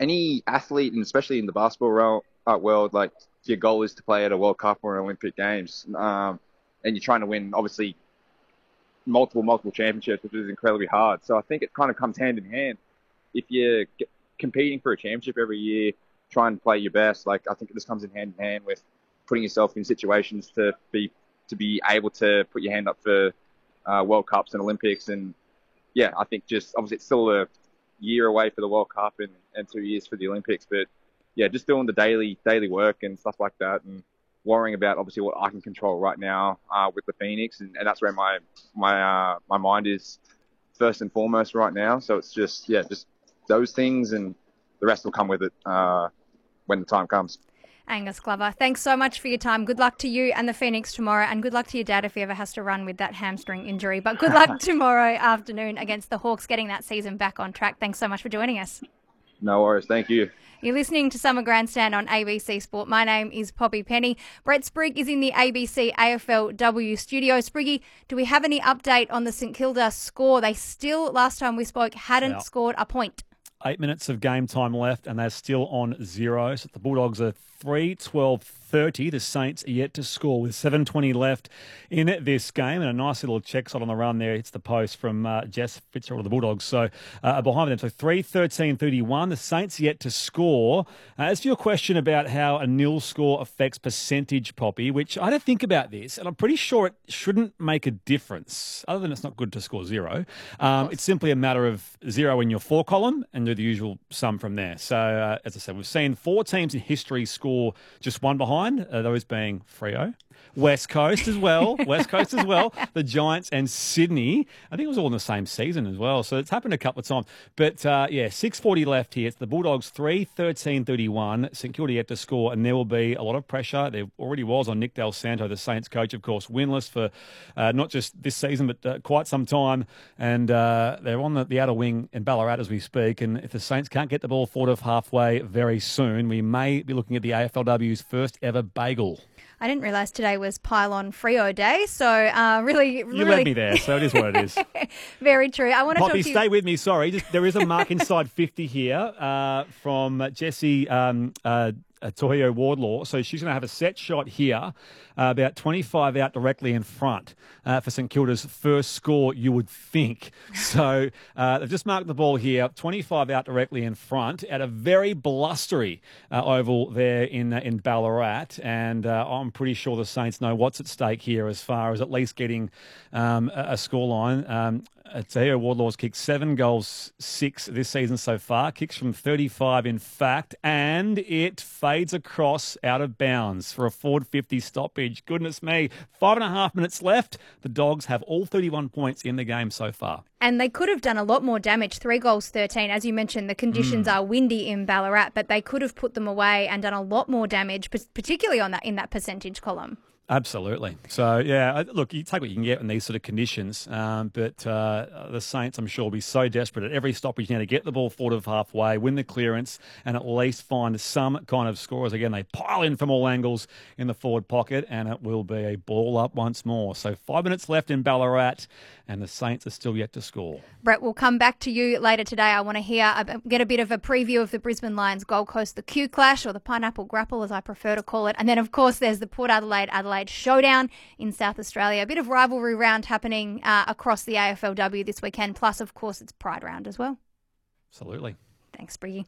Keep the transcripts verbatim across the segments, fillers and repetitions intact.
any athlete, and especially in the basketball world, uh, world, like your goal is to play at a World Cup or an Olympic Games, um, and you're trying to win, obviously, multiple, multiple championships, which is incredibly hard. So I think it kind of comes hand in hand. If you're g- competing for a championship every year, try and play your best. Like I think it just comes in hand in hand with putting yourself in situations to be to be able to put your hand up for uh, World Cups and Olympics. And yeah, I think just obviously it's still a year away for the World Cup and, and two years for the Olympics, but yeah, just doing the daily daily work and stuff like that, and worrying about obviously what I can control right now uh, with the Phoenix, and, and that's where my my uh, my mind is first and foremost right now. So it's just yeah, just those things, and the rest will come with it uh, when the time comes. Angus Glover, thanks so much for your time. Good luck to you and the Phoenix tomorrow, and good luck to your dad if he ever has to run with that hamstring injury. But good luck tomorrow afternoon against the Hawks, getting that season back on track. Thanks so much for joining us. No worries. Thank you. You're listening to Summer Grandstand on A B C Sport. My name is Poppy Penny. Brett Sprigg is in the A B C A F L W studio. Spriggy, do we have any update on the St Kilda score? They still, last time we spoke, hadn't Yeah. scored a point. Eight minutes of game time left, and they're still on zero. So the Bulldogs are three twelve thirty. The Saints are yet to score with seven twenty left in this game. And a nice little check shot on the run there. Hits the post from uh, Jess Fitzgerald of the Bulldogs. So uh, behind them. So three thirteen thirty-one. The Saints yet to score. Uh, as for your question about how a nil score affects percentage, Poppy, which I had to think about this, and I'm pretty sure it shouldn't make a difference, other than it's not good to score zero. Um, it's simply a matter of zero in your four column and do the usual sum from there. So, uh, as I said, we've seen four teams in history score just one behind, uh, those being Freo, West Coast as well, West Coast as well, the Giants and Sydney. I think it was all in the same season as well, so it's happened a couple of times. But, uh, yeah, six forty left here. It's the Bulldogs three thirteen thirty-one. St Kilda yet to score, and there will be a lot of pressure. There already was on Nick Del Santo, the Saints coach, of course, winless for uh, not just this season, but uh, quite some time. And uh, they're on the, the outer wing in Ballarat as we speak. And if the Saints can't get the ball forward of halfway very soon, we may be looking at the A F L W's first ever bagel. I didn't realise today was Pylon Freo Day, so uh, really, really... You led me there, so it is what it is. Very true. I want to Poppy, talk to you... stay with me, sorry. Just, there is a mark inside fifty here uh, from Jessie um, uh, Tohio Wardlaw. So she's going to have a set shot here, uh, about twenty-five out directly in front uh, for St Kilda's first score, you would think. So uh, they've just marked the ball here, twenty-five out directly in front at a very blustery uh, oval there in uh, in Ballarat. And uh, I'm pretty sure the Saints know what's at stake here as far as at least getting um, a, a scoreline. Um, Tahir Wardlaw's kicked seven goals, six this season so far. Kicks from thirty-five, in fact, and it fades across out of bounds for a forward fifty stoppage. Goodness me. Five and a half minutes left. The Dogs have all thirty-one points in the game so far. And they could have done a lot more damage. Three goals, thirteen. As you mentioned, the conditions mm. are windy in Ballarat, but they could have put them away and done a lot more damage, particularly on that in that percentage column. Absolutely. So, yeah, look, you take what you can get in these sort of conditions, um, but uh, the Saints, I'm sure, will be so desperate at every stoppage now to get the ball forward of halfway, win the clearance, and at least find some kind of scores. Again, they pile in from all angles in the forward pocket, and it will be a ball up once more. So five minutes left in Ballarat, and the Saints are still yet to score. Brett, we'll come back to you later today. I want to hear, get a bit of a preview of the Brisbane Lions Gold Coast, the Q Clash, or the Pineapple Grapple, as I prefer to call it. And then, of course, there's the Port Adelaide Adelaide Showdown in South Australia. A bit of rivalry round happening uh, across the A F L W this weekend. Plus, of course, it's Pride Round as well. Absolutely. Thanks, Briggy.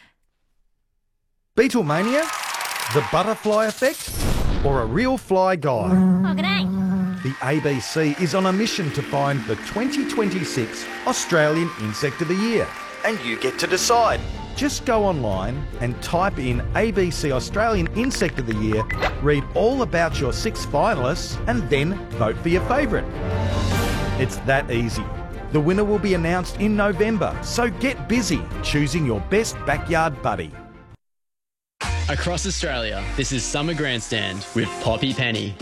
Beatlemania? The butterfly effect? Or a real fly guy? Oh, g'day. The A B C is on a mission to find the twenty twenty-six Australian Insect of the Year. And you get to decide. Just go online and type in A B C Australian Insect of the Year, read all about your six finalists, and then vote for your favourite. It's that easy. The winner will be announced in November, so get busy choosing your best backyard buddy. Across Australia, this is Summer Grandstand with Poppy Penny.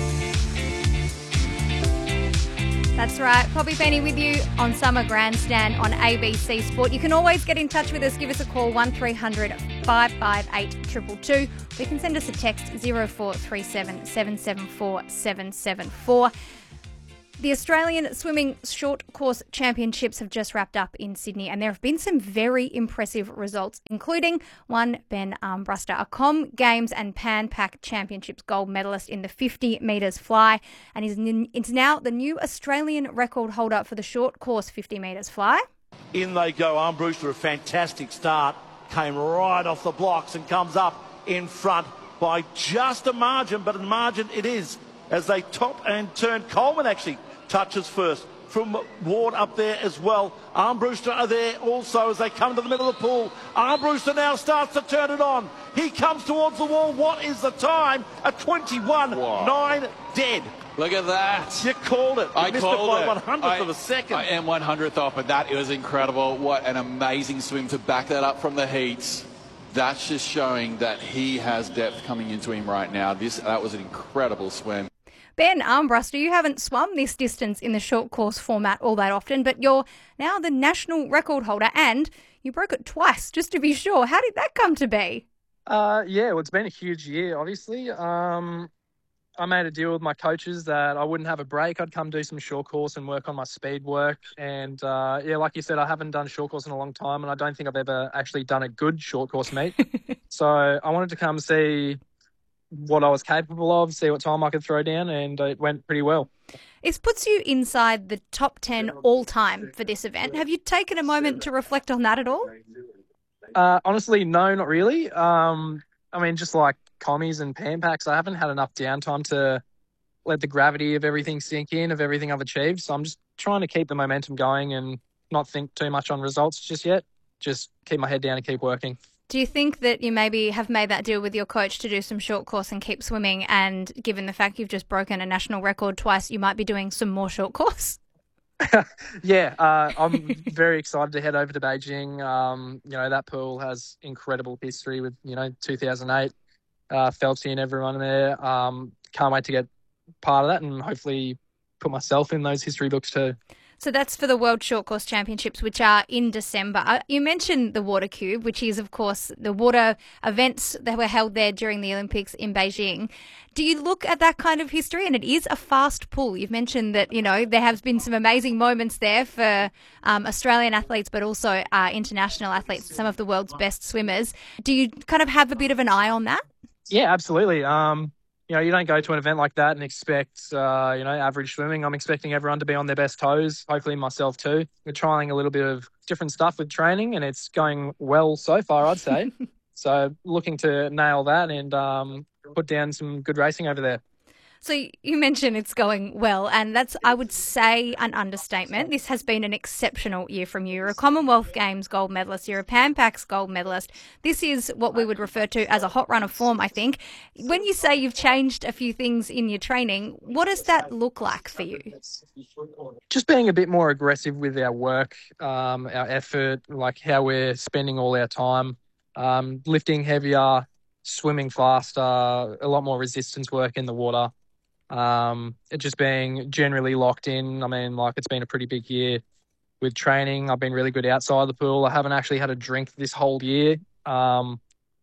That's right, Poppy Penny with you on Summer Grandstand on A B C Sport. You can always get in touch with us. Give us a call, one three hundred five five eight two two two. Or you can send us a text, zero four three seven seven seven four seven seven four. The Australian Swimming Short Course Championships have just wrapped up in Sydney, and there have been some very impressive results, including one Ben Armbruster, a Com Games and Pan Pac Championships gold medalist in the fifty metres fly, and is is now the new Australian record holder for the short course fifty metres fly. In they go. Armbruster, a fantastic start, came right off the blocks and comes up in front by just a margin, but a margin it is as they top and turn. Coleman actually touches first from Ward up there as well. Armbruster are there also as they come to the middle of the pool. Armbruster now starts to turn it on. He comes towards the wall. What is the time? A twenty-one nine dead. Look at that. You called it. You I missed called it by it. one hundredth I, of a second. I am one hundredth off, but that was incredible. What an amazing swim to back that up from the heats. That's just showing that he has depth coming into him right now. This That was an incredible swim. Ben Armbruster, you haven't swum this distance in the short course format all that often, but you're now the national record holder and you broke it twice, just to be sure. How did that come to be? Uh, yeah, well, it's been a huge year, obviously. Um, I made a deal with my coaches that I wouldn't have a break. I'd come do some short course and work on my speed work. And, uh, yeah, like you said, I haven't done short course in a long time, and I don't think I've ever actually done a good short course meet. So I wanted to come see what I was capable of, see what time I could throw down, and it went pretty well. It puts you inside the top ten all-time for this event. Have you taken a moment to reflect on that at all? Uh, honestly, no, not really. Um, I mean, just like commies and pan packs, I haven't had enough downtime to let the gravity of everything sink in, of everything I've achieved. So I'm just trying to keep the momentum going and not think too much on results just yet. Just keep my head down and keep working. Do you think that you maybe have made that deal with your coach to do some short course and keep swimming, and given the fact you've just broken a national record twice, you might be doing some more short course? yeah, uh, I'm very excited to head over to Beijing. Um, you know, that pool has incredible history with, you know, two thousand eight, uh, Phelpsy and everyone there. Um, can't wait to get part of that and hopefully put myself in those history books too. So that's for the World Short Course Championships, which are in December. Uh, you mentioned the Water Cube, which is, of course, the water events that were held there during the Olympics in Beijing. Do you look at that kind of history? And it is a fast pool. You've mentioned that, you know, there have been some amazing moments there for um, Australian athletes, but also uh, international athletes, some of the world's best swimmers. Do you kind of have a bit of an eye on that? Yeah, absolutely. Um, You know, you don't go to an event like that and expect, uh, you know, average swimming. I'm expecting everyone to be on their best toes, hopefully myself too. We're trying a little bit of different stuff with training and it's going well so far, I'd say. So looking to nail that and um, put down some good racing over there. So you mentioned it's going well, and that's, I would say, an understatement. This has been an exceptional year from you. You're a Commonwealth Games gold medalist. You're a Pan Pacs gold medalist. This is what we would refer to as a hot run of form, I think. When you say you've changed a few things in your training, what does that look like for you? Just being a bit more aggressive with our work, um, our effort, like how we're spending all our time, um, lifting heavier, swimming faster, a lot more resistance work in the water. Um, it just being generally locked in. I mean, like, it's been a pretty big year with training. I've been really good outside the pool. I haven't actually had a drink this whole year. Um,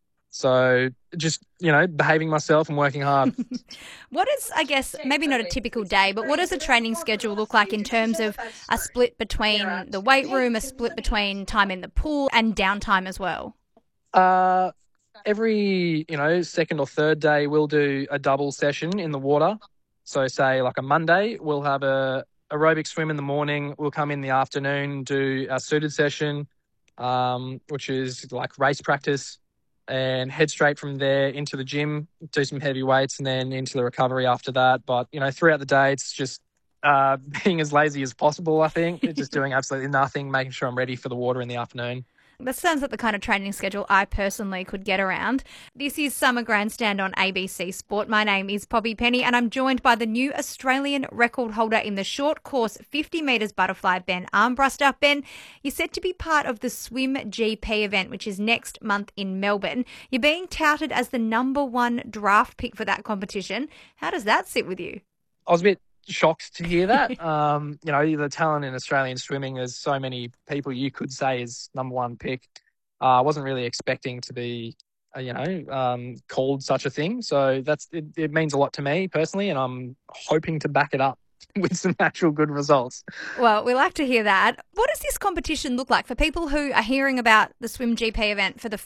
so just, you know, behaving myself and working hard. What is, I guess, maybe not a typical day, but what does a training schedule look like in terms of a split between the weight room, a split between time in the pool and downtime as well? Uh, every, you know, second or third day, we'll do a double session in the water. So say like a Monday, we'll have a aerobic swim in the morning. We'll come in the afternoon, do our suited session, um, which is like race practice, and head straight from there into the gym, do some heavy weights, and then into the recovery after that. But, you know, throughout the day, it's just uh, being as lazy as possible, I think. Just doing absolutely nothing, making sure I'm ready for the water in the afternoon. That sounds like the kind of training schedule I personally could get around. This is Summer Grandstand on A B C Sport. My name is Poppy Penny and I'm joined by the new Australian record holder in the short course fifty metres butterfly, Ben Armbruster. Ben, you're set to be part of the Swim G P event, which is next month in Melbourne. You're being touted as the number one draft pick for that competition. How does that sit with you? I was a bit shocked to hear that. um, you know, the talent in Australian swimming, there's so many people you could say is number one pick. Uh, I wasn't really expecting to be, uh, you know, um, called such a thing. So that's it, it means a lot to me personally, and I'm hoping to back it up. with some actual good results. Well, we like to hear that. What does this competition look like for people who are hearing about the Swim G P event for the